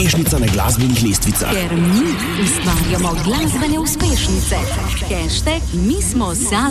uspešnica na glasbenih lestvicah. Ker mi ustvarjamo glasbene uspešnice. #mismosala.